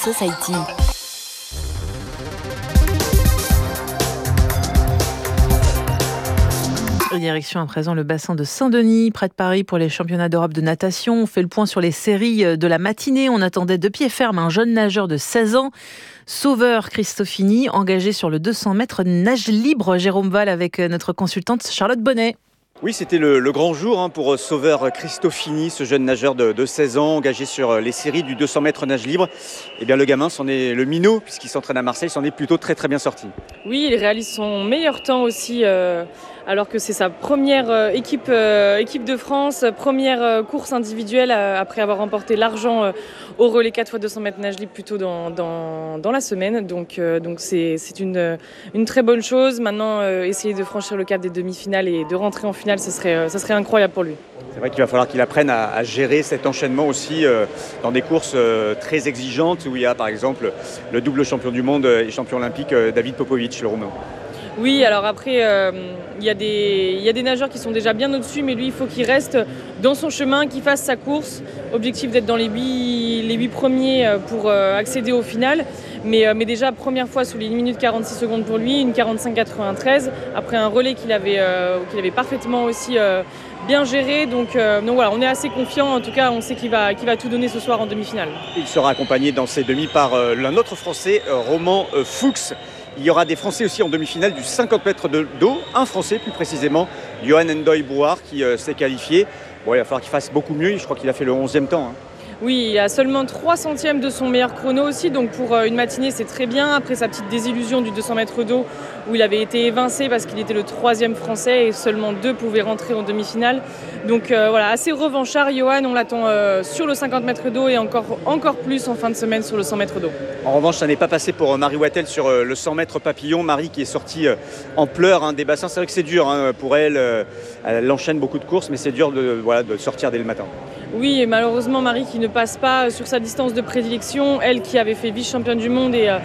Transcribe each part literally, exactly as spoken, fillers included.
Society. Direction à présent le bassin de Saint-Denis, près de Paris, pour les championnats d'Europe de natation. On fait le point sur les séries de la matinée. On attendait de pied ferme un jeune nageur de seize ans, Sauveur Cristofini, engagé sur le deux cents mètres nage libre. Jérôme Val avec notre consultante Charlotte Bonnet. Oui, c'était le, le grand jour hein, pour Sauveur Cristofini, ce jeune nageur de, de seize ans, engagé sur les séries du deux cents mètres nage libre. Eh bien, le gamin, c'en est le minot, puisqu'il s'entraîne à Marseille, s'en est plutôt très très bien sorti. Oui, il réalise son meilleur temps aussi, euh, alors que c'est sa première euh, équipe, euh, équipe de France, première euh, course individuelle, euh, après avoir remporté l'argent euh, au relais quatre fois deux cents mètres nage libre plus tôt dans, dans, dans la semaine. Donc, euh, donc c'est, c'est une, une très bonne chose. Maintenant, euh, essayer de franchir le cap des demi-finales et de rentrer en finale, ce serait, ce serait incroyable pour lui. C'est vrai qu'il va falloir qu'il apprenne à, à gérer cet enchaînement aussi euh, dans des courses euh, très exigeantes où il y a par exemple le double champion du monde et champion olympique euh, David Popovic, le Roumain. Oui, alors après, euh, il y a des, il y a des nageurs qui sont déjà bien au-dessus, mais lui, il faut qu'il reste dans son chemin, qu'il fasse sa course. Objectif d'être dans les huit, les huit premiers pour euh, accéder au final. Mais, euh, mais déjà, première fois sous les une minute quarante-six secondes pour lui, une quarante-cinq quatre-vingt-treize, après un relais qu'il avait, euh, qu'il avait parfaitement aussi euh, bien géré. Donc, euh, donc voilà, on est assez confiant. En tout cas, on sait qu'il va, qu'il va tout donner ce soir en demi-finale. Il sera accompagné dans ses demi par euh, l'un autre Français, euh, Romain euh, Fuchs. Il y aura des Français aussi en demi-finale du cinquante mètres de d'eau, un Français plus précisément, Johan Ndoye Brouard qui euh, s'est qualifié. Bon, il va falloir qu'il fasse beaucoup mieux, je crois qu'il a fait le onzième temps. Hein. Oui, il a seulement trois centièmes de son meilleur chrono aussi, donc pour une matinée c'est très bien. Après sa petite désillusion du deux cents mètres d'eau où il avait été évincé parce qu'il était le troisième français et seulement deux pouvaient rentrer en demi-finale. Donc euh, voilà, assez revanchard Johan, on l'attend euh, sur le cinquante mètres d'eau et encore, encore plus en fin de semaine sur le cent mètres d'eau. En revanche, ça n'est pas passé pour Marie Wattel sur euh, le cent mètres papillon. Marie qui est sortie euh, en pleurs hein, des bassins, c'est vrai que c'est dur hein, pour elle, euh, elle enchaîne beaucoup de courses mais c'est dur de, voilà, de sortir dès le matin. Oui, et malheureusement Marie qui ne passe pas sur sa distance de prédilection, elle qui avait fait vice-championne du monde et, euh,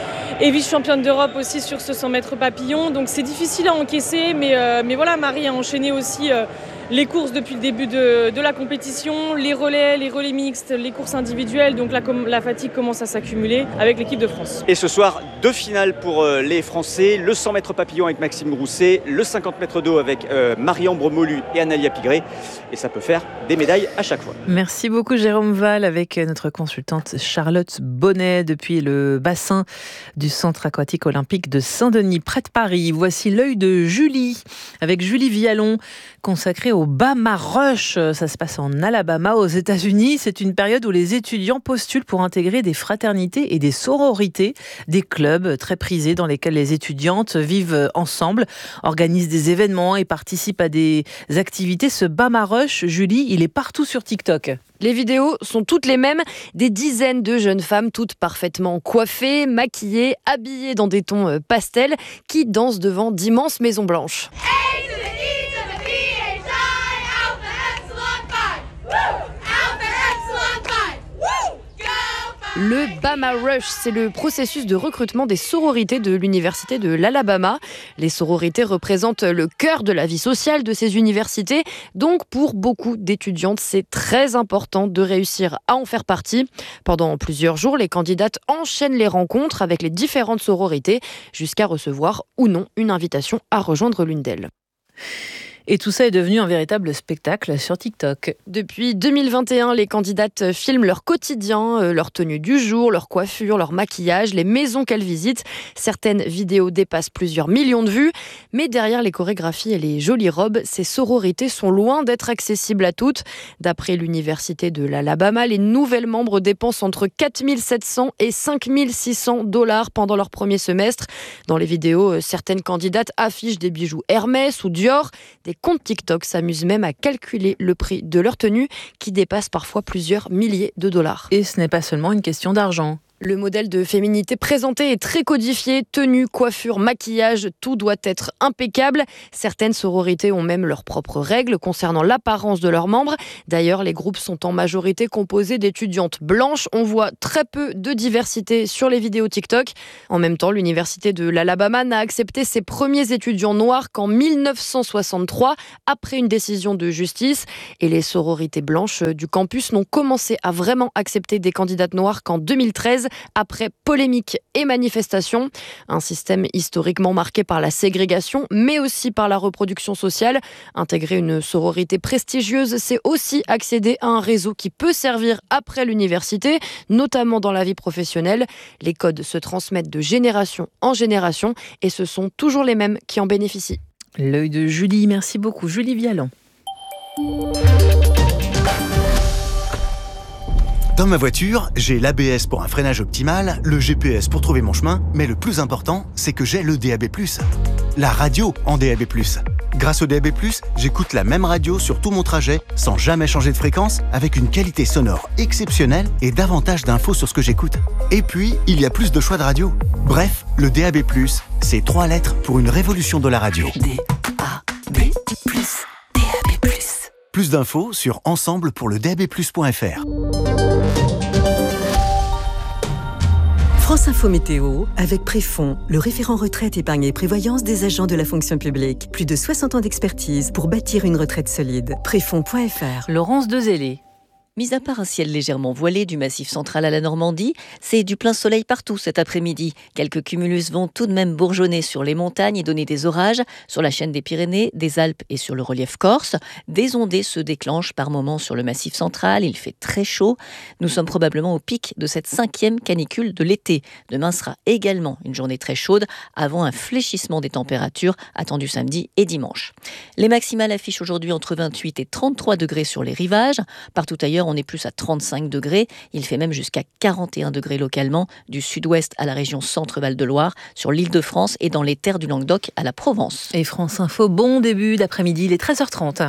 et vice-championne d'Europe aussi sur ce cent mètres papillon. Donc c'est difficile à encaisser, mais, euh, mais voilà, Marie a enchaîné aussi euh, les courses depuis le début de, de la compétition, les relais, les relais mixtes, les courses individuelles. Donc la, la fatigue commence à s'accumuler avec l'équipe de France. Et ce soir, deux finales pour euh, les Français, le cent mètres papillon avec Maxime Grousset, le cinquante mètres d'eau avec euh, Marie-Ambre Molu et Analia Pigré. Et ça peut faire des médailles à chaque fois. Merci beaucoup Jérôme Val avec notre consultante Charlotte Bonnet depuis le bassin du Centre aquatique olympique de Saint-Denis, près de Paris. Voici l'œil de Julie avec Julie Vialon, consacrée au Bama Rush. Ça se passe en Alabama aux États-Unis. C'est une période où les étudiants postulent pour intégrer des fraternités et des sororités, des clubs très prisés dans lesquels les étudiantes vivent ensemble, organisent des événements et participent à des activités. Ce Bama Rush, Julie, il est partout sur TikTok. Les vidéos sont toutes les mêmes, des dizaines de jeunes femmes toutes parfaitement coiffées, maquillées, habillées dans des tons pastels, qui dansent devant d'immenses maisons blanches. Le Bama Rush, c'est le processus de recrutement des sororités de l'université de l'Alabama. Les sororités représentent le cœur de la vie sociale de ces universités. Donc, pour beaucoup d'étudiantes, c'est très important de réussir à en faire partie. Pendant plusieurs jours, les candidates enchaînent les rencontres avec les différentes sororités jusqu'à recevoir ou non une invitation à rejoindre l'une d'elles. Et tout ça est devenu un véritable spectacle sur TikTok. Depuis deux mille vingt et un, les candidates filment leur quotidien, leur tenue du jour, leur coiffure, leur maquillage, les maisons qu'elles visitent. Certaines vidéos dépassent plusieurs millions de vues. Mais derrière les chorégraphies et les jolies robes, ces sororités sont loin d'être accessibles à toutes. D'après l'université de l'Alabama, les nouvelles membres dépensent entre quatre mille sept cents et cinq mille six cents dollars pendant leur premier semestre. Dans les vidéos, certaines candidates affichent des bijoux Hermès ou Dior. Des comptes TikTok s'amusent même à calculer le prix de leur tenue qui dépasse parfois plusieurs milliers de dollars. Et ce n'est pas seulement une question d'argent. Le modèle de féminité présenté est très codifié. Tenue, coiffure, maquillage, tout doit être impeccable. Certaines sororités ont même leurs propres règles concernant l'apparence de leurs membres. D'ailleurs, les groupes sont en majorité composés d'étudiantes blanches. On voit très peu de diversité sur les vidéos TikTok. En même temps, l'université de l'Alabama n'a accepté ses premiers étudiants noirs qu'en mille neuf cent soixante-trois, après une décision de justice. Et les sororités blanches du campus n'ont commencé à vraiment accepter des candidates noires qu'en deux mille treize. après polémiques et manifestations. Un système historiquement marqué par la ségrégation, mais aussi par la reproduction sociale. Intégrer une sororité prestigieuse, c'est aussi accéder à un réseau qui peut servir après l'université, notamment dans la vie professionnelle. Les codes se transmettent de génération en génération et ce sont toujours les mêmes qui en bénéficient. L'œil de Julie, merci beaucoup. Julie Vialan. Dans ma voiture, j'ai l'A B S pour un freinage optimal, le G P S pour trouver mon chemin, mais le plus important, c'est que j'ai le D A B plus. La radio en D A B plus. Grâce au D A B plus, j'écoute la même radio sur tout mon trajet, sans jamais changer de fréquence, avec une qualité sonore exceptionnelle et davantage d'infos sur ce que j'écoute. Et puis, il y a plus de choix de radio. Bref, le D A B plus, c'est trois lettres pour une révolution de la radio. D A B plus, D A B plus. Plus d'infos sur ensemble pour le D A B plus point F R. France Info Météo, avec Préfond, le référent retraite, épargne et prévoyance des agents de la fonction publique. Plus de soixante ans d'expertise pour bâtir une retraite solide. Préfond point F R. Laurence Dezellé. Mis à part un ciel légèrement voilé du Massif central à la Normandie, c'est du plein soleil partout cet après-midi. Quelques cumulus vont tout de même bourgeonner sur les montagnes et donner des orages sur la chaîne des Pyrénées, des Alpes et sur le relief corse. Des ondées se déclenchent par moments sur le Massif central, il fait très chaud. Nous sommes probablement au pic de cette cinquième canicule de l'été. Demain sera également une journée très chaude avant un fléchissement des températures attendu samedi et dimanche. Les maximales affichent aujourd'hui entre vingt-huit et trente-trois degrés sur les rivages. Partout ailleurs, on est plus à trente-cinq degrés. Il fait même jusqu'à quarante et un degrés localement, du sud-ouest à la région Centre-Val de Loire, sur l'Île-de-France et dans les terres du Languedoc à la Provence. Et France Info, bon début d'après-midi, il est treize heures trente.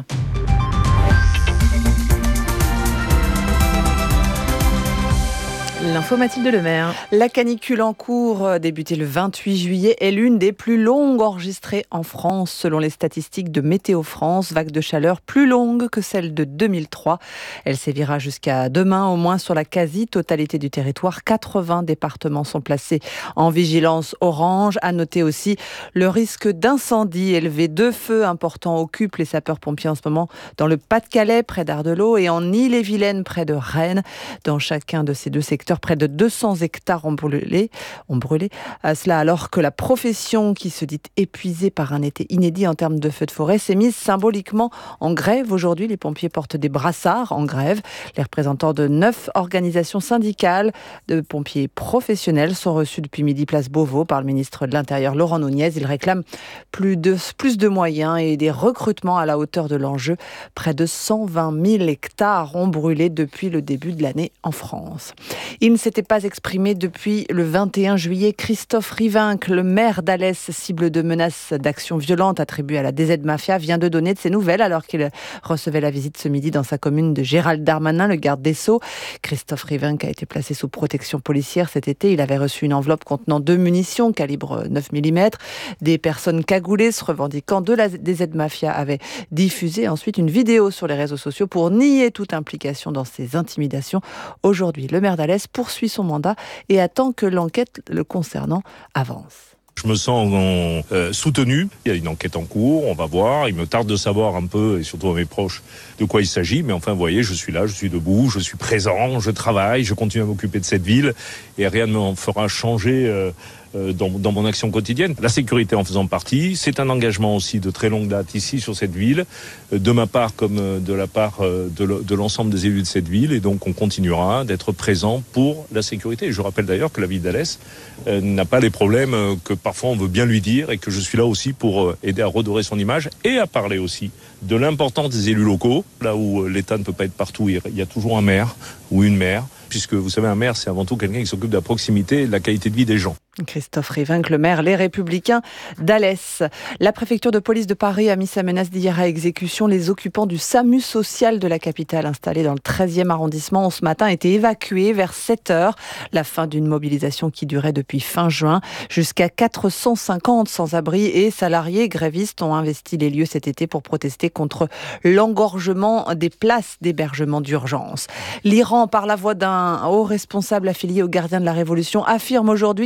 L'info Mathilde Lemaire. La canicule en cours, débutée le vingt-huit juillet, est l'une des plus longues enregistrées en France, selon les statistiques de Météo France. Vague de chaleur plus longue que celle de deux mille trois. Elle sévira jusqu'à demain, au moins sur la quasi-totalité du territoire. quatre-vingts départements sont placés en vigilance orange. À noter aussi le risque d'incendie élevé. Deux feux importants occupent les sapeurs-pompiers en ce moment dans le Pas-de-Calais, près d'Ardelot, et en Ille-et-Vilaine, près de Rennes. Dans chacun de ces deux secteurs, près de deux cents hectares ont brûlé, ont brûlé. À cela alors que la profession, qui se dit épuisée par un été inédit en termes de feux de forêt, s'est mise symboliquement en grève. Aujourd'hui, les pompiers portent des brassards en grève. Les représentants de neuf organisations syndicales de pompiers professionnels sont reçus depuis midi place Beauvau par le ministre de l'Intérieur Laurent Nunez. Ils réclament plus de, plus de moyens et des recrutements à la hauteur de l'enjeu. Près de cent vingt mille hectares ont brûlé depuis le début de l'année en France. Il ne s'était pas exprimé depuis le vingt et un juillet. Christophe Rivincle, le maire d'Alès, cible de menaces d'actions violentes attribuées à la D Z Mafia, vient de donner de ses nouvelles alors qu'il recevait la visite ce midi dans sa commune de Gérald Darmanin, le garde des Sceaux. Christophe Rivincle a été placé sous protection policière cet été. Il avait reçu une enveloppe contenant deux munitions calibre neuf millimètres. Des personnes cagoulées se revendiquant de la D Z Mafia avaient diffusé ensuite une vidéo sur les réseaux sociaux pour nier toute implication dans ces intimidations. Aujourd'hui, le maire d'Alès poursuit son mandat et attend que l'enquête le concernant avance. Je me sens euh, soutenu. Il y a une enquête en cours, on va voir. Il me tarde de savoir un peu, et surtout à mes proches, de quoi il s'agit. Mais enfin, vous voyez, je suis là, je suis debout, je suis présent, je travaille, je continue à m'occuper de cette ville. Et rien ne me fera changer euh, euh, dans, dans mon action quotidienne. La sécurité en faisant partie, c'est un engagement aussi de très longue date ici sur cette ville, euh, de ma part comme euh, de la part euh, de, le, de l'ensemble des élus de cette ville. Et donc, on continuera d'être présent pour la sécurité. Et je rappelle d'ailleurs que la ville d'Alès euh, n'a pas les problèmes euh, que parfois on veut bien lui dire, et que je suis là aussi pour aider à redorer son image et à parler aussi de l'importance des élus locaux. Là où l'État ne peut pas être partout, il y a toujours un maire ou une maire, puisque vous savez, un maire, c'est avant tout quelqu'un qui s'occupe de la proximité et de la qualité de vie des gens. Christophe Rivincle, le maire Les Républicains d'Alès. La préfecture de police de Paris a mis sa menace d'hier à exécution. Les occupants du SAMU social de la capitale, installé dans le treizième arrondissement, ont ce matin été évacués vers sept heures. La fin d'une mobilisation qui durait depuis fin juin. Jusqu'à quatre cent cinquante sans-abri et salariés grévistes ont investi les lieux cet été pour protester contre l'engorgement des places d'hébergement d'urgence. L'Iran, par la voix d'un haut responsable affilié aux Gardiens de la Révolution, affirme aujourd'hui que le détroit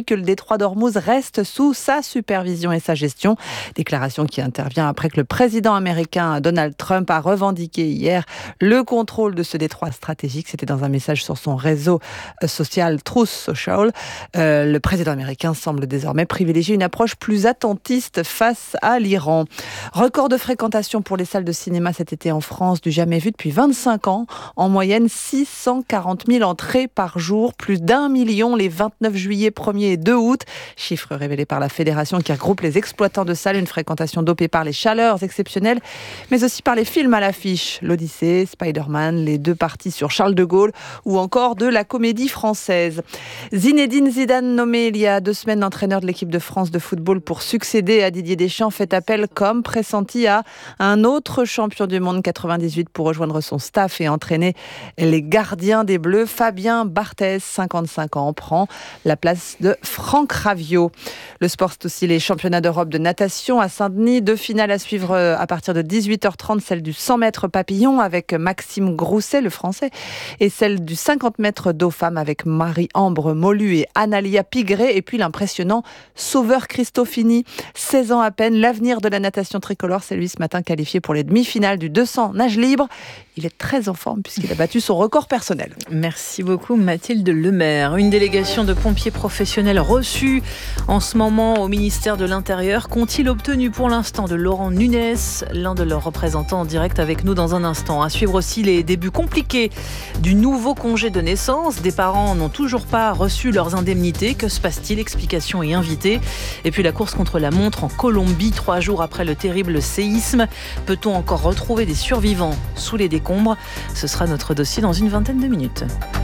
détroit d'Ormuz reste sous sa supervision et sa gestion. Déclaration qui intervient après que le président américain Donald Trump a revendiqué hier le contrôle de ce détroit stratégique. C'était dans un message sur son réseau social Truth Social. Euh, le président américain semble désormais privilégier une approche plus attentiste face à l'Iran. Record de fréquentation pour les salles de cinéma cet été en France, du jamais vu depuis vingt-cinq ans. En moyenne, six cent quarante mille entrées par jour, plus d'un million les vingt-neuf juillet, premier et deux août. Chiffre révélé par la fédération qui regroupe les exploitants de salles. Une fréquentation dopée par les chaleurs exceptionnelles, mais aussi par les films à l'affiche. L'Odyssée, Spider-Man, les deux parties sur Charles de Gaulle ou encore de la comédie française. Zinedine Zidane, nommé il y a deux semaines entraîneur de l'équipe de France de football pour succéder à Didier Deschamps, fait appel comme pressenti à un autre champion du monde quatre-vingt-dix-huit pour rejoindre son staff et entraîner les gardiens des Bleus. Fabien Barthez, cinquante-cinq ans, prend la place de Franck Raviot. Le sport, c'est aussi les championnats d'Europe de natation à Saint-Denis. Deux finales à suivre à partir de dix-huit heures trente, celle du cent mètres papillon avec Maxime Grousset, le français, et celle du cinquante mètres dos femmes avec Marie-Ambre Molu et Analia Pigré, et puis l'impressionnant Sauveur Christofini, seize ans à peine. L'avenir de la natation tricolore, c'est lui ce matin qualifié pour les demi-finales du deux cents nage libre. Il est très en forme puisqu'il a battu son record personnel. Merci beaucoup Mathilde Lemaire. Une délégation de pompiers professionnels reçue en ce moment au ministère de l'Intérieur. Qu'ont-ils obtenu pour l'instant de Laurent Nunez, l'un de leurs représentants en direct avec nous dans un instant. À suivre aussi les débuts compliqués du nouveau congé de naissance. Des parents n'ont toujours pas reçu leurs indemnités. Que se passe-t-il? Explications et invités. Et puis la course contre la montre en Colombie, trois jours après le terrible séisme. Peut-on encore retrouver des survivants sous les décombres? Ce sera notre dossier dans une vingtaine de minutes.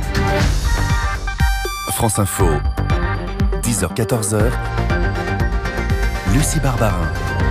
France Info, dix heures quatorze, Lucie Barbarin.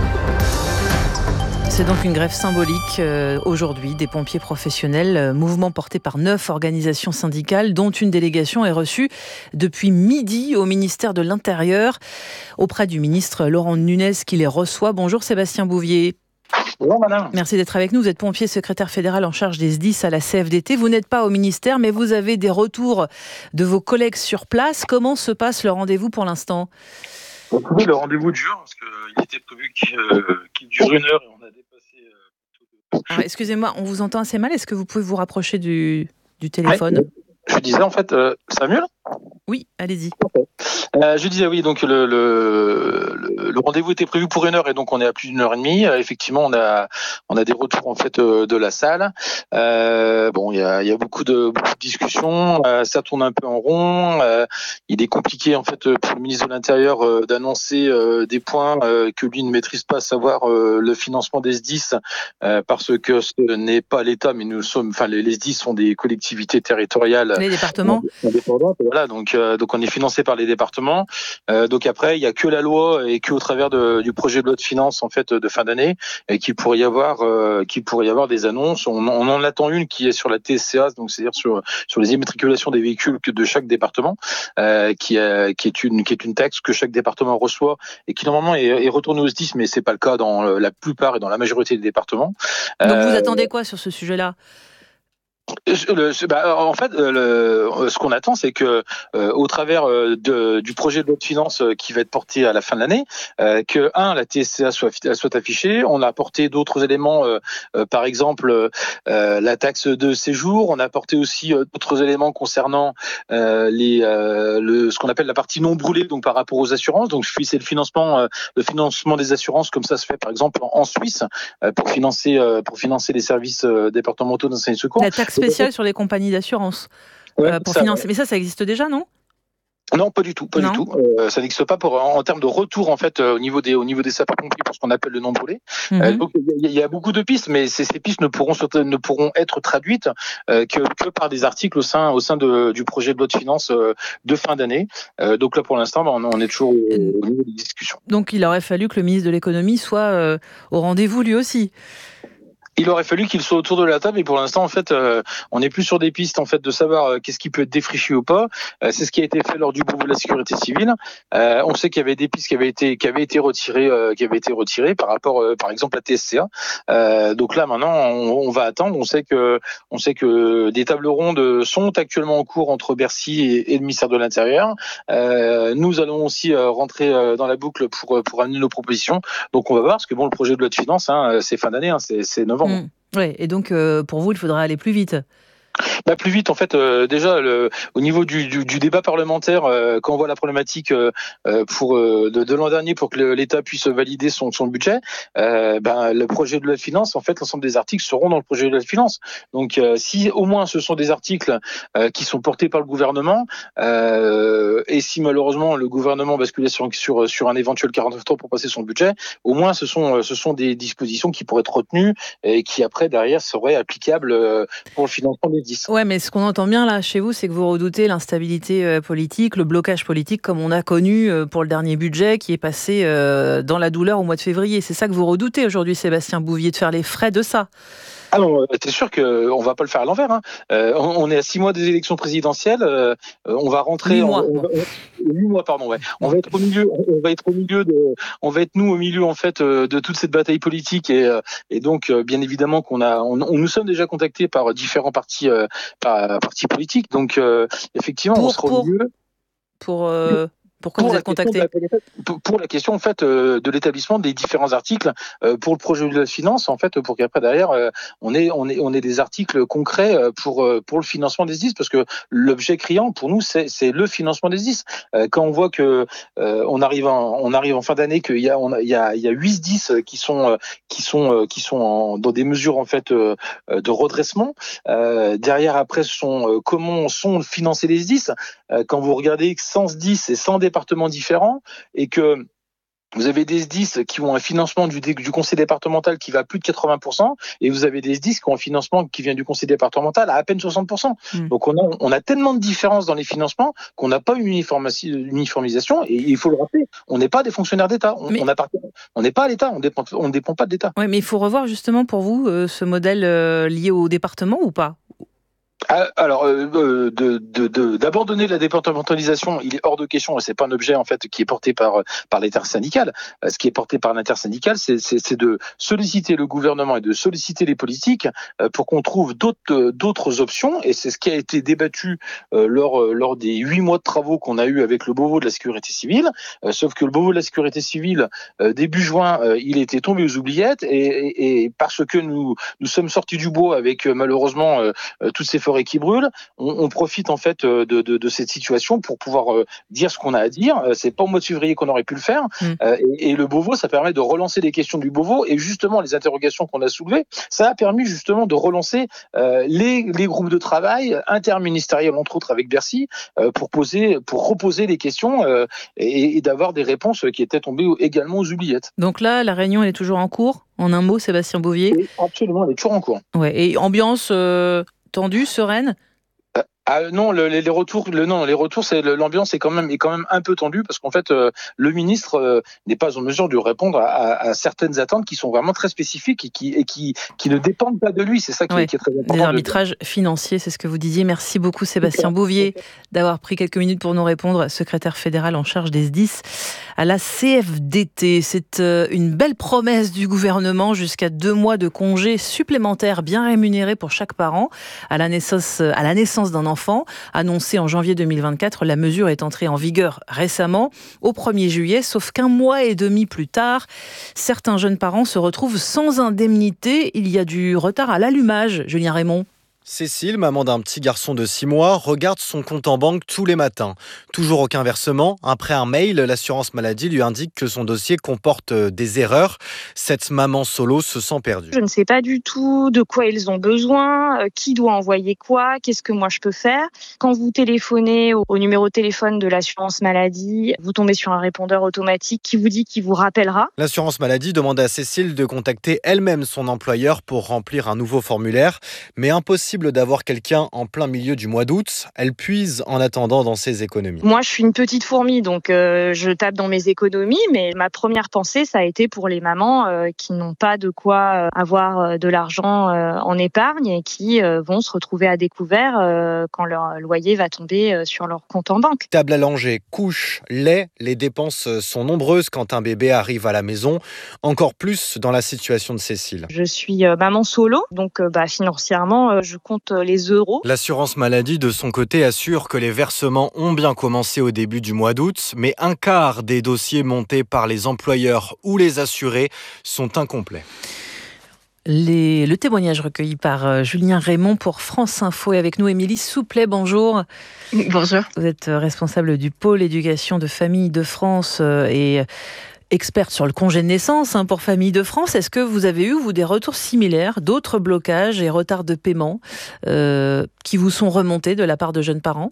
C'est donc une grève symbolique euh, aujourd'hui des pompiers professionnels, euh, mouvement porté par neuf organisations syndicales, dont une délégation est reçue depuis midi au ministère de l'Intérieur, auprès du ministre Laurent Nunez qui les reçoit. Bonjour Sébastien Bouvier. Bonjour madame. Merci d'être avec nous. Vous êtes pompier secrétaire fédéral en charge des S D I S à la C F D T. Vous n'êtes pas au ministère, mais vous avez des retours de vos collègues sur place. Comment se passe le rendez-vous pour l'instant? Oui, le rendez-vous dure, parce qu'il était prévu qu'il, euh, qu'il dure une heure et on a dépassé... Euh, ah, excusez-moi, on vous entend assez mal. Est-ce que vous pouvez vous rapprocher du, du téléphone? Ouais, je disais en fait, euh, ça va mieux là? Oui, allez-y. Euh, je disais oui, donc le, le, le, le rendez-vous était prévu pour une heure et donc on est à plus d'une heure et demie. Euh, effectivement, on a on a des retours en fait euh, de la salle. Euh, bon, il y a il y a beaucoup de beaucoup de discussions. Euh, ça tourne un peu en rond. Euh, il est compliqué en fait pour le ministre de l'Intérieur euh, d'annoncer euh, des points euh, que lui ne maîtrise pas, à savoir euh, le financement des S D I S, euh, parce que ce n'est pas l'État, mais nous sommes, enfin les, les S D I S sont des collectivités territoriales. Les départements. Indépendantes. Voilà, donc euh, donc on est financé par les départements. Euh, donc après, il y a que la loi et que au travers de, du projet de loi de finances en fait de fin d'année et qu'il pourrait y avoir, euh, qu'il pourrait y avoir des annonces. On, on en attend une qui est sur la T S C A, donc c'est-à-dire sur sur les immatriculations des véhicules que de chaque département, euh, qui, euh, qui est une qui est une taxe que chaque département reçoit et qui normalement est, est retournée au S D I S, mais c'est pas le cas dans la plupart et dans la majorité des départements. Donc euh, vous attendez quoi sur ce sujet-là? Le, bah, en fait, le, ce qu'on attend, c'est que, euh, au travers de, du projet de loi de finances qui va être porté à la fin de l'année, euh, que un, la T S C A soit, soit affichée. On a apporté d'autres éléments, euh, euh, par exemple euh, la taxe de séjour. On a apporté aussi euh, d'autres éléments concernant euh, les, euh, le, ce qu'on appelle la partie non brûlée, donc par rapport aux assurances. Donc c'est le financement, euh, le financement des assurances, comme ça se fait par exemple en, en Suisse, euh, pour financer, euh, pour financer les services euh, départementaux d'incendie et de secours. La taxe spéciale sur les compagnies d'assurance ouais, euh, pour ça, financer. ouais. Mais ça, ça existe déjà, non? Non, pas du tout, pas non. du tout. Euh, ça n'existe pas pour en, en termes de retour en fait euh, au niveau des au niveau des sapeurs-pompiers pour ce qu'on appelle le non brûlé. Mm-hmm. Euh, donc il y, y a beaucoup de pistes, mais ces, ces pistes ne pourront ne pourront être traduites euh, que que par des articles au sein au sein de, du projet de loi de finances euh, de fin d'année. Euh, donc là pour l'instant, bah, on, on est toujours au, au niveau des discussions. Donc il aurait fallu que le ministre de l'économie soit euh, au rendez-vous lui aussi. Il aurait fallu qu'il soit autour de la table et pour l'instant en fait euh, on n'est plus sur des pistes en fait de savoir euh, qu'est-ce qui peut être défriché ou pas. Euh, c'est ce qui a été fait lors du Beauvau de la sécurité civile. Euh, on sait qu'il y avait des pistes qui avaient été qui avaient été retirées euh, qui avaient été retirées par rapport euh, par exemple à T S C A. Euh, donc là maintenant on, on va attendre. On sait que on sait que des tables rondes sont actuellement en cours entre Bercy et, et le ministère de l'Intérieur. Euh, nous allons aussi euh, rentrer euh, dans la boucle pour pour amener nos propositions. Donc on va voir parce que bon le projet de loi de finances hein, c'est fin d'année hein, c'est c'est novembre. Mmh. Oui, et donc euh, pour vous, il faudra aller plus vite. Bah plus vite en fait euh, déjà le, au niveau du, du, du débat parlementaire euh, quand on voit la problématique euh, pour euh, de, de l'an dernier pour que le, l'État puisse valider son, son budget euh, ben le projet de loi de finances en fait l'ensemble des articles seront dans le projet de loi de finances donc euh, si au moins ce sont des articles euh, qui sont portés par le gouvernement euh, et si malheureusement le gouvernement basculait sur, sur, sur un éventuel quarante-neuf trois pour passer son budget au moins ce sont, ce sont des dispositions qui pourraient être retenues et qui après derrière seraient applicables pour le financement des dix. Ouais, mais ce qu'on entend bien là chez vous, c'est que vous redoutez l'instabilité euh, politique, le blocage politique comme on a connu euh, pour le dernier budget qui est passé euh, dans la douleur au mois de février. C'est ça que vous redoutez aujourd'hui, Sébastien Bouvier, de faire les frais de ça. Ah non, c'est sûr qu'on ne va pas le faire à l'envers. Hein. Euh, on, on est à six mois des élections présidentielles. Euh, on va rentrer. Huit mois. On, on, on, huit mois, pardon. Ouais. On va être au milieu. On va être au milieu de. On va être nous au milieu en fait de toute cette bataille politique et, et donc bien évidemment qu'on a. On, on nous sommes déjà contactés par différents partis, euh, par, partis politiques. Donc euh, effectivement, pour, on sera pour, au milieu. Pour. Euh... Pourquoi pour vous êtes contacté ? Pour la question en fait de l'établissement des différents articles pour le projet de loi de finances en fait pour qu'après derrière on ait on ait on ait des articles concrets pour pour le financement des S D I S parce que l'objet criant pour nous c'est c'est le financement des S D I S. Quand on voit que on arrive en on arrive en fin d'année qu'il y a on a, il y a il y a huit S D I S qui sont qui sont qui sont en, dans des mesures en fait de redressement derrière après sont comment sont financés les S D I S quand vous regardez cent S D I S et cent départements différents et que vous avez des S D I S qui ont un financement du, du conseil départemental qui va à plus de quatre-vingts pour cent et vous avez des S D I S qui ont un financement qui vient du conseil départemental à à peine soixante pour cent. Mmh. Donc on a, on a tellement de différences dans les financements qu'on n'a pas une uniformisation et il faut le rappeler, on n'est pas des fonctionnaires d'État, on mais... on n'est pas à l'État, on ne dépend, on dépend pas de l'État. Oui, mais il faut revoir justement pour vous euh, ce modèle euh, lié au département ou pas ? Alors, euh, de, de, de, d'abandonner la départementalisation, il est hors de question, et c'est pas un objet en fait qui est porté par par l'intersyndicale. Ce qui est porté par l'intersyndicale, c'est, c'est, c'est de solliciter le gouvernement et de solliciter les politiques pour qu'on trouve d'autres d'autres options. Et c'est ce qui a été débattu euh, lors lors des huit mois de travaux qu'on a eu avec le Beauvau de la sécurité civile. Euh, sauf que le Beauvau de la sécurité civile, euh, début juin, euh, il était tombé aux oubliettes, et, et, et parce que nous nous sommes sortis du bois avec euh, malheureusement euh, toutes ces forêts qui brûlent, on, on profite en fait de, de, de cette situation pour pouvoir euh, dire ce qu'on a à dire. Euh, c'est pas au mois de février qu'on aurait pu le faire. Mmh. Euh, et, et le Beauvau, ça permet de relancer les questions du Beauvau et justement les interrogations qu'on a soulevées, ça a permis justement de relancer euh, les, les groupes de travail interministériels entre autres avec Bercy euh, pour poser, pour reposer les questions euh, et, et d'avoir des réponses qui étaient tombées également aux oubliettes. Donc là, la réunion elle est toujours en cours. En un mot, Sébastien Bouvier. Oui, absolument, elle est toujours en cours. Ouais. Et ambiance euh... tendue, sereine ? euh, ah, non, le, les, les retours, le, non, les retours, c'est l'ambiance est quand même est quand même un peu tendue parce qu'en fait, euh, le ministre euh, n'est pas en mesure de répondre à, à, à certaines attentes qui sont vraiment très spécifiques et qui et qui qui ne dépendent pas de lui. C'est ça qui, ouais. qui est très important. Des arbitrages de... financiers, c'est ce que vous disiez. Merci beaucoup, Sébastien Bouvier, d'avoir pris quelques minutes pour nous répondre. Secrétaire fédéral en charge des S D I S à la C F D T. C'est euh, une belle promesse du gouvernement, jusqu'à deux mois de congés supplémentaires bien rémunérés pour chaque parent à la naissance à la naissance d'un enfant. Annoncé en janvier deux mille vingt-quatre, la mesure est entrée en vigueur récemment, au premier juillet, sauf qu'un mois et demi plus tard, certains jeunes parents se retrouvent sans indemnité. Il y a du retard à l'allumage, Julien Raymond. Cécile, maman d'un petit garçon de six mois, regarde son compte en banque tous les matins. Toujours aucun versement. Après un mail, l'assurance maladie lui indique que son dossier comporte des erreurs. Cette maman solo se sent perdue. Je ne sais pas du tout de quoi ils ont besoin, qui doit envoyer quoi, qu'est-ce que moi je peux faire. Quand vous téléphonez au numéro de téléphone de l'assurance maladie, vous tombez sur un répondeur automatique qui vous dit qu'il vous rappellera. L'assurance maladie demande à Cécile de contacter elle-même son employeur pour remplir un nouveau formulaire, mais impossible possible d'avoir quelqu'un en plein milieu du mois d'août. Elle puise en attendant dans ses économies. Moi, je suis une petite fourmi, donc euh, je tape dans mes économies, mais ma première pensée, ça a été pour les mamans euh, qui n'ont pas de quoi avoir de l'argent euh, en épargne et qui euh, vont se retrouver à découvert euh, quand leur loyer va tomber euh, sur leur compte en banque. Table à langer, couche, lait, les dépenses sont nombreuses quand un bébé arrive à la maison, encore plus dans la situation de Cécile. Je suis euh, maman solo, donc euh, bah, financièrement, euh, je compte les euros. L'assurance maladie, de son côté, assure que les versements ont bien commencé au début du mois d'août, mais un quart des dossiers montés par les employeurs ou les assurés sont incomplets. Les, le témoignage recueilli par euh, Julien Raymond pour France Info. Et avec nous, Émilie Souplet, bonjour. Bonjour. Vous êtes responsable du pôle éducation de Famille de France euh, et experte sur le congé de naissance hein, pour Famille de France. Est-ce que vous avez eu, vous, des retours similaires, d'autres blocages et retards de paiement euh, qui vous sont remontés de la part de jeunes parents ?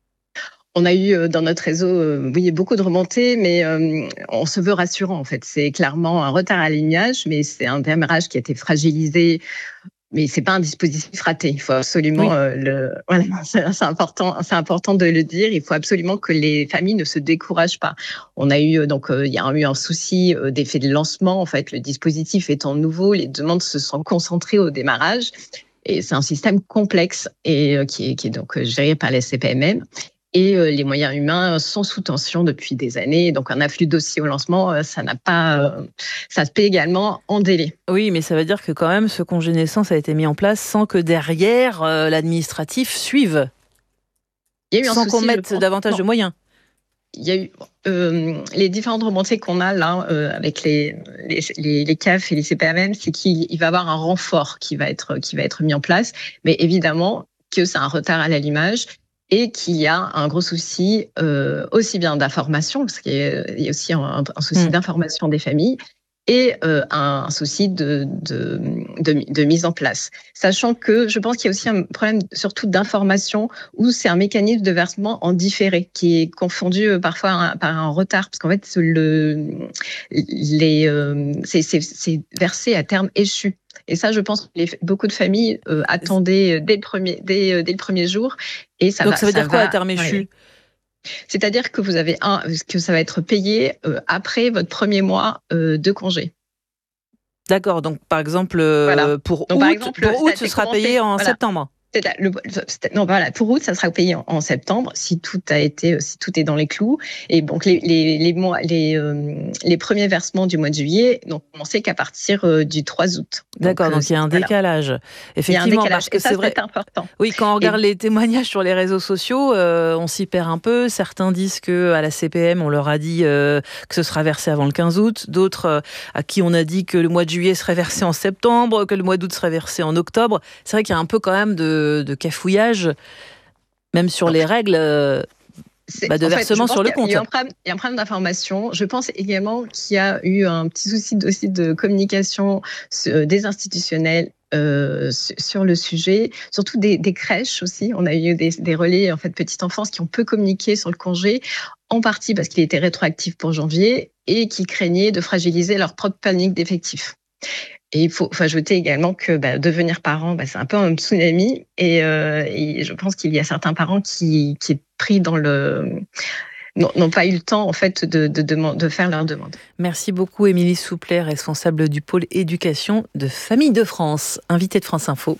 On a eu dans notre réseau euh, oui, beaucoup de remontées, mais euh, on se veut rassurant en fait. C'est clairement un retard à l'alignage, mais c'est un démarrage qui a été fragilisé. Mais c'est pas un dispositif raté. Il faut absolument oui. euh, le. Voilà, c'est, c'est important. C'est important de le dire. Il faut absolument que les familles ne se découragent pas. On a eu donc euh, il y a eu un souci euh, d'effet de lancement. En fait, le dispositif étant nouveau, les demandes se sont concentrées au démarrage. Et c'est un système complexe et euh, qui est qui est donc géré par les C P M M. Et euh, les moyens humains sont sous tension depuis des années. Donc, un afflux de dossiers au lancement, euh, ça n'a pas, euh, ça se paie également en délai. Oui, mais ça veut dire que quand même, ce congé naissance a été mis en place sans que derrière, euh, l'administratif suive. Il y a eu un sans souci, qu'on mette davantage non. de moyens. Il y a eu euh, les différentes remontées qu'on a là euh, avec les, les, les, les C A F et les C P M M, c'est qu'il il va y avoir un renfort qui va être, qui va être mis en place. Mais évidemment que c'est un retard à l'allumage. Et qu'il y a un gros souci euh, aussi bien d'information, parce qu'il y a, il y a aussi un, un souci mmh. d'information des familles, et euh, un, un souci de, de, de, de mise en place. Sachant que je pense qu'il y a aussi un problème surtout d'information, où c'est un mécanisme de versement en différé, qui est confondu parfois un, par un retard, parce qu'en fait, le, les, euh, c'est, c'est, c'est versé à terme échu. Et ça, je pense que les, beaucoup de familles euh, attendaient dès le premier, dès, dès le premier jour. Et ça Donc va, ça veut ça dire quoi va, à terme échu ouais. C'est-à-dire que vous avez un, que ça va être payé euh, après votre premier mois euh, de congé. D'accord. Donc par exemple, euh, voilà. pour donc, août, par exemple, pour août, ce sera commencé, payé en voilà. septembre. Le, non, voilà, pour août, ça sera payé en, en septembre si tout a été, si tout est dans les clous. Et donc les les les mois, les euh, les premiers versements du mois de juillet n'ont commencé qu'à partir euh, du trois août. D'accord, donc, donc il y a un voilà. décalage. Effectivement, il y a un décalage. parce que et ça, c'est vrai. C'est important. Oui, quand on regarde et... les témoignages sur les réseaux sociaux, euh, on s'y perd un peu. Certains disent que à la C P M, on leur a dit euh, que ce sera versé avant le quinze août. D'autres euh, à qui on a dit que le mois de juillet serait versé en septembre, que le mois d'août serait versé en octobre. C'est vrai qu'il y a un peu quand même de, de cafouillage. Même sur les règles euh, bah de versement fait, sur le compte. Il y, a un problème, il y a un problème d'information. Je pense également qu'il y a eu un petit souci aussi de communication des institutionnels euh, sur le sujet, surtout des, des crèches aussi. On a eu des, des relais en fait petite enfance qui ont peu communiqué sur le congé, en partie parce qu'il était rétroactif pour janvier et qui craignaient de fragiliser leur propre panique d'effectifs. Et il faut, faut ajouter également que bah, devenir parent, bah, c'est un peu un tsunami. Et, euh, et je pense qu'il y a certains parents qui, qui est pris dans le... n'ont pas eu le temps en fait de, de, de, de faire leur demande. Merci beaucoup Émilie Souplet, responsable du pôle éducation de Famille de France, invitée de France Info.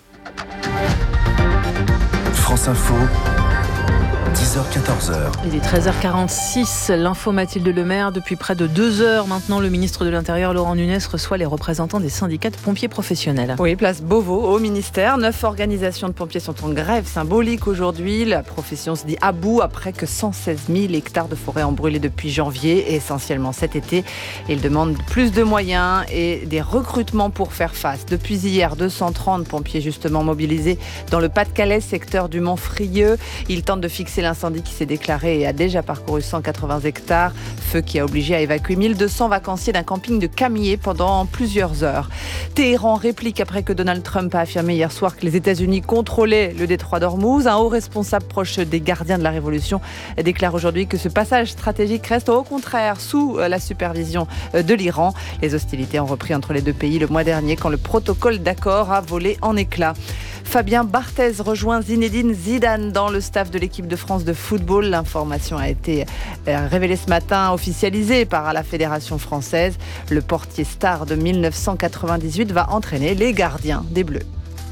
France Info. dix heures quatorze heures. Il est treize heures quarante-six, l'info Mathilde Lemaire. Depuis près de deux heures maintenant, le ministre de l'Intérieur, Laurent Nunez, reçoit les représentants des syndicats de pompiers professionnels. Oui, place Beauvau, au ministère. Neuf organisations de pompiers sont en grève symbolique aujourd'hui. La profession se dit à bout après que cent seize mille hectares de forêt ont brûlé depuis janvier, essentiellement cet été. Ils demandent plus de moyens et des recrutements pour faire face. Depuis hier, deux cent trente pompiers justement mobilisés dans le Pas-de-Calais, secteur du Mont-Frieux. Ils tentent de fixer l'incendie qui s'est déclaré et a déjà parcouru cent quatre-vingts hectares. Feu qui a obligé à évacuer mille deux cents vacanciers d'un camping de Camier pendant plusieurs heures. Téhéran réplique après que Donald Trump a affirmé hier soir que les États-Unis contrôlaient le détroit d'Ormuz. Un haut responsable proche des gardiens de la Révolution déclare aujourd'hui que ce passage stratégique reste au contraire sous la supervision de l'Iran. Les hostilités ont repris entre les deux pays le mois dernier quand le protocole d'accord a volé en éclats. Fabien Barthez rejoint Zinedine Zidane dans le staff de l'équipe de France de football. L'information a été révélée ce matin, officialisée par la Fédération française. Le portier star de mille neuf cent quatre-vingt-dix-huit va entraîner les gardiens des Bleus.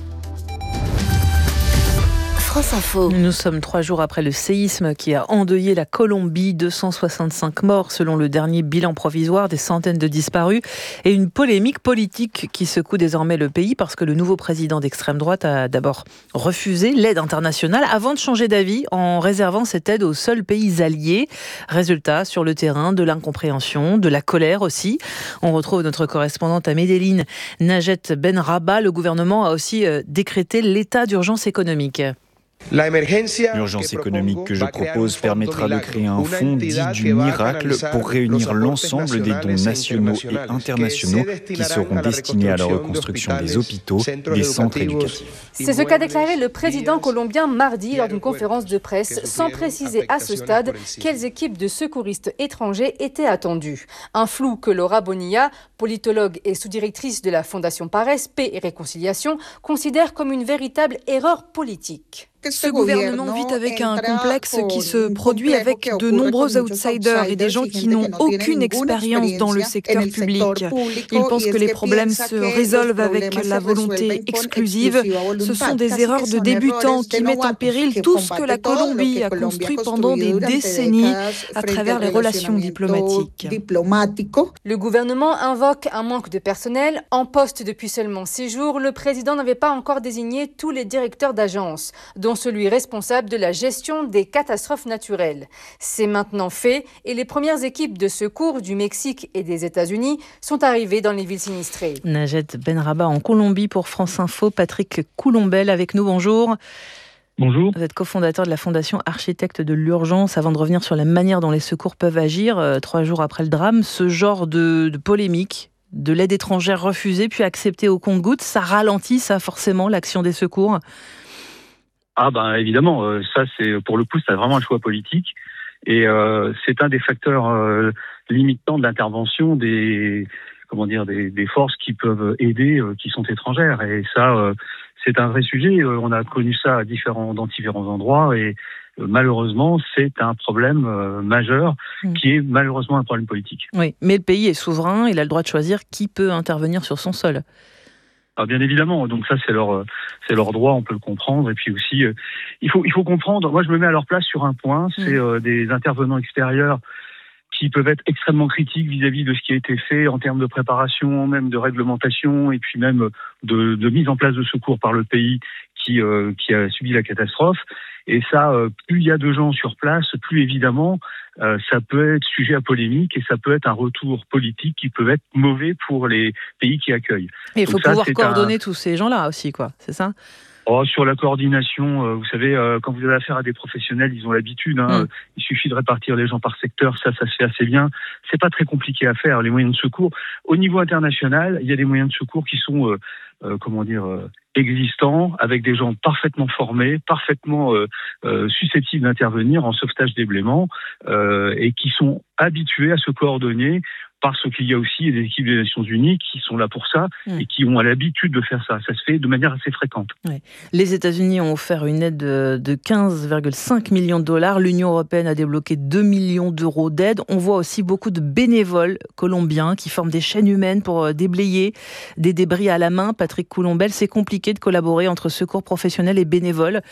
France Info. Nous sommes trois jours après le séisme qui a endeuillé la Colombie. deux cent soixante-cinq morts selon le dernier bilan provisoire, des centaines de disparus et une polémique politique qui secoue désormais le pays parce que le nouveau président d'extrême droite a d'abord refusé l'aide internationale avant de changer d'avis en réservant cette aide aux seuls pays alliés. Résultat, sur le terrain, de l'incompréhension, de la colère aussi. On retrouve notre correspondante à Medellín, Najet Benrabah. Le gouvernement a aussi décrété l'état d'urgence économique. L'urgence économique que je propose permettra de créer un fonds dit du miracle pour réunir l'ensemble des dons nationaux et internationaux qui seront destinés à la reconstruction des hôpitaux, des centres éducatifs. C'est ce qu'a déclaré le président colombien mardi lors d'une conférence de presse, sans préciser à ce stade quelles équipes de secouristes étrangers étaient attendues. Un flou que Laura Bonilla, politologue et sous-directrice de la Fondation Pares, Paix et Réconciliation, considère comme une véritable erreur politique. Ce gouvernement vit avec un complexe qui se produit avec de nombreux outsiders et des gens qui n'ont aucune expérience dans le secteur public. Ils pensent que les problèmes se résolvent avec la volonté exclusive. Ce sont des erreurs de débutants qui mettent en péril tout ce que la Colombie a construit pendant des décennies à travers les relations diplomatiques. Le gouvernement invoque un manque de personnel. En poste depuis seulement six jours, le président n'avait pas encore désigné tous les directeurs d'agences, dont celui responsable de la gestion des catastrophes naturelles. C'est maintenant fait et les premières équipes de secours du Mexique et des États-Unis sont arrivées dans les villes sinistrées. Najet Benrabah en Colombie pour France Info. Patrick Coulombelle avec nous, bonjour. Bonjour. Vous êtes cofondateur de la Fondation Architectes de l'Urgence. Avant de revenir sur la manière dont les secours peuvent agir, euh, trois jours après le drame, ce genre de, de polémique, de l'aide étrangère refusée puis acceptée au compte-gouttes, ça ralentit ça forcément l'action des secours? Ah ben évidemment, euh, ça c'est pour le coup c'est vraiment un choix politique et euh, c'est un des facteurs euh, limitants de l'intervention des comment dire des, des forces qui peuvent aider euh, qui sont étrangères et ça euh, c'est un vrai sujet. Euh, on a connu ça à différents dans différents endroits et euh, malheureusement c'est un problème euh, majeur mmh. qui est malheureusement un problème politique. Oui, mais le pays est souverain, il a le droit de choisir qui peut intervenir sur son sol. Ah, bien évidemment, donc ça c'est leur c'est leur droit, on peut le comprendre. Et puis aussi, euh, il faut il faut comprendre. Moi, je me mets à leur place sur un point, c'est euh, des intervenants extérieurs qui peuvent être extrêmement critiques vis-à-vis de ce qui a été fait en termes de préparation, même de réglementation, et puis même de, de mise en place de secours par le pays qui euh, qui a subi la catastrophe. Et ça, euh, plus il y a de gens sur place, plus évidemment, euh, ça peut être sujet à polémique et ça peut être un retour politique qui peut être mauvais pour les pays qui accueillent. Et il faut ça, pouvoir coordonner un... tous ces gens-là aussi, quoi. C'est ça ? Oh, sur la coordination, euh, vous savez, euh, quand vous avez affaire à des professionnels, ils ont l'habitude. Hein, mmh. Il suffit de répartir les gens par secteur, ça, ça se fait assez bien. C'est pas très compliqué à faire. Les moyens de secours, au niveau international, il y a des moyens de secours qui sont, euh, euh, comment dire, euh, existants, avec des gens parfaitement formés, parfaitement euh, euh, susceptibles d'intervenir en sauvetage d'ébléments euh, et qui sont habitués à se coordonner. Parce qu'il y a aussi des équipes des Nations Unies qui sont là pour ça mmh. et qui ont l'habitude de faire ça. Ça se fait de manière assez fréquente. Ouais. Les États-Unis ont offert une aide de quinze virgule cinq millions de dollars. L'Union européenne a débloqué deux millions d'euros d'aide. On voit aussi beaucoup de bénévoles colombiens qui forment des chaînes humaines pour déblayer des débris à la main. Patrick Coulombelle, c'est compliqué de collaborer entre secours professionnels et bénévoles.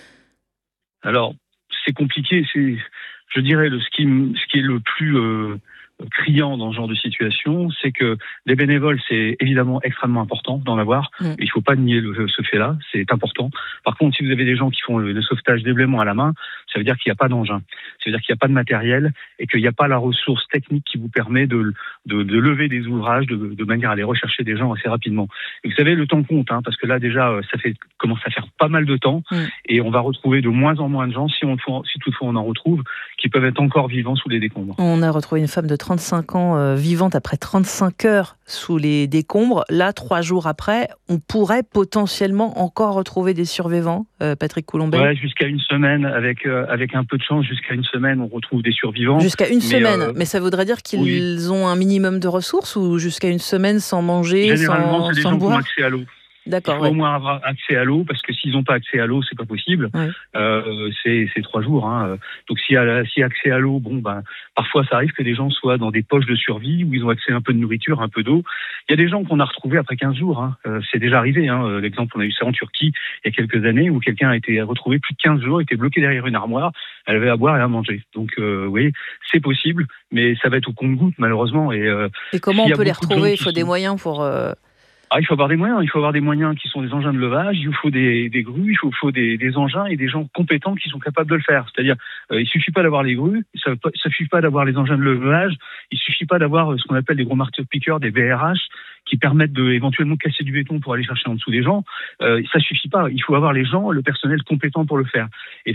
Alors, c'est compliqué. C'est, je dirais, le, ce, qui, ce qui est le plus... Euh, criant dans ce genre de situation, c'est que les bénévoles, c'est évidemment extrêmement important d'en avoir. Mmh. Il ne faut pas nier le, ce fait-là, c'est important. Par contre, si vous avez des gens qui font le, le sauvetage d'ébléments à la main, ça veut dire qu'il n'y a pas d'engin, ça veut dire qu'il n'y a pas de matériel et qu'il n'y a pas la ressource technique qui vous permet de, de, de lever des ouvrages de, de manière à aller rechercher des gens assez rapidement. Et vous savez, le temps compte, hein, parce que là déjà, ça fait commence à faire pas mal de temps mmh. et on va retrouver de moins en moins de gens, si, on, si toutefois on en retrouve, qui peuvent être encore vivants sous les décombres. On a retrouvé une femme de trente-cinq ans euh, vivante après trente-cinq heures sous les décombres. Là, trois jours après, on pourrait potentiellement encore retrouver des survivants, euh, Patrick Coulombelle. Ouais, jusqu'à une semaine, avec, euh, avec un peu de chance, jusqu'à une semaine, on retrouve des survivants. Jusqu'à une mais, semaine, euh, mais ça voudrait dire qu'ils oui. ont un minimum de ressources ou jusqu'à une semaine sans manger, Généralement, sans, c'est des sans gens boire. qui ont accès à l'eau. D'accord. Il faut Ouais. au moins avoir accès à l'eau, parce que s'ils n'ont pas accès à l'eau, c'est pas possible. Ouais. Euh, c'est, c'est trois jours. Hein. Donc s'il y a, s'il y a accès à l'eau, bon, ben, parfois ça arrive que des gens soient dans des poches de survie où ils ont accès à un peu de nourriture, un peu d'eau. Il y a des gens qu'on a retrouvés après quinze jours. Hein. Euh, c'est déjà arrivé. Hein. L'exemple, on a eu ça en Turquie il y a quelques années où quelqu'un a été retrouvé plus de quinze jours, était bloqué derrière une armoire, elle avait à boire et à manger. Donc euh, oui, c'est possible, mais ça va être au compte-gouttes malheureusement. Et, euh, Et comment s'il y on a peut les beaucoup de gens retrouver? Il qui faut des sont- moyens pour... euh, Ah, il faut avoir des moyens. Il faut avoir des moyens qui sont des engins de levage. Il faut des, des grues. Il faut, faut des, des engins et des gens compétents qui sont capables de le faire. C'est-à-dire, euh, il suffit pas d'avoir les grues. Ça, ça suffit pas d'avoir les engins de levage. Il suffit pas d'avoir euh, ce qu'on appelle des gros marteaux-piqueurs, des B R H, qui permettent de éventuellement casser du béton pour aller chercher en dessous des gens. Euh, ça suffit pas. Il faut avoir les gens, le personnel compétent pour le faire. Et